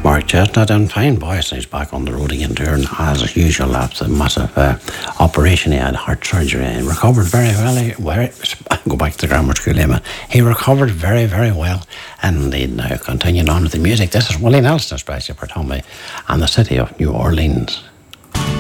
Mark Chestnut and fine voice, and he's back on the road again doing as usual. That's a massive operation. He had heart surgery and recovered very well. Go back to the grammar school, man. He recovered very, very well, and indeed now continuing on with the music. This is Willie Nelson, especially for Tommy and the city of New Orleans.